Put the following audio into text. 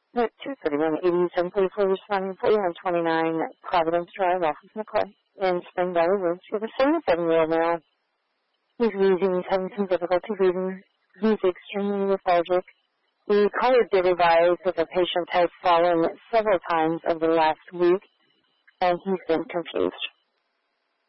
At 2:31, 8744, responding for you on 29 Providence Drive, off of McCoy, in Spring Valley Woods. You have a 77-year-old male. He's wheezing, he's having some difficulty breathing. He's extremely lethargic. The caller did advise that the patient has fallen several times over the last week, and he's been confused.